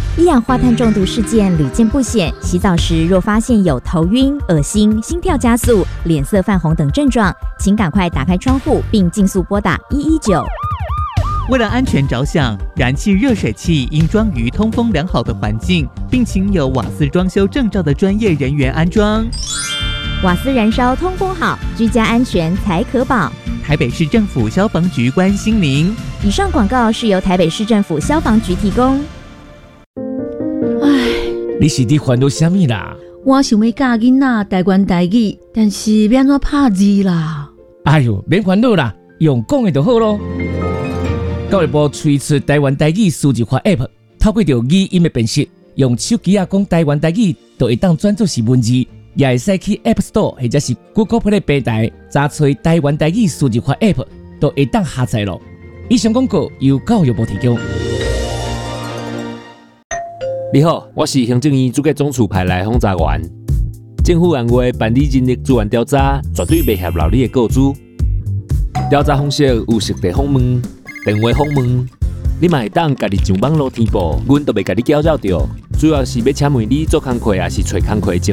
一氧化碳中毒事件屡见不鲜，洗澡时若发现有头晕、恶心、心跳加速、脸色泛红等症状，请赶快打开窗户并尽速拨打119。 为了安全着想，燃气热水器应装于通风良好的环境，并请有瓦斯装修证照的专业人员安装。 瓦斯燃烧通风好，居家安全才可保。 台北市政府消防局关心您。 以上广告是由台北市政府消防局提供。 你是伫烦恼啥物啦？ 我想要教囡仔台湾台语，但是要安怎拍字啦？ 哎呦，免烦恼啦，用讲的就好咯。教育部推出台湾台语数字化 App， 透过着语音的辨识，用手机讲台湾台语，就会当转做是文字，也会使去 App Store 或者是 Google Play 平台查找台湾台语数字化 App， 就会当下载咯。以上广告由教育部提供。 你好，我是行政院主计总处派来轰查员。政府按月办理人力资源调查，绝对袂泄露你的个资。调查方式有实地访问、电话访问，你嘛会当家己上网络填报，阮都袂甲你搅扰到。主要是要请问你做工课，还是找工课前